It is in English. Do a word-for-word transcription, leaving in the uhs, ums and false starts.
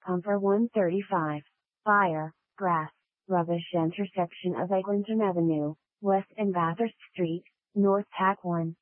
Comfort one thirty-five. Fire, grass, rubbish intersection of Eglinton Avenue, West and Bathurst Street, North Tack one.